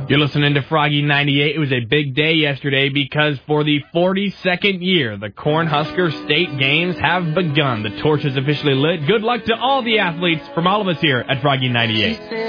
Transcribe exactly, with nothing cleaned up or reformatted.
You're listening to Froggy ninety-eight. It was a big day yesterday because for the forty-second year, the Cornhusker State Games have begun. The torch is officially lit. Good luck to all the athletes from all of us here at Froggy ninety-eight.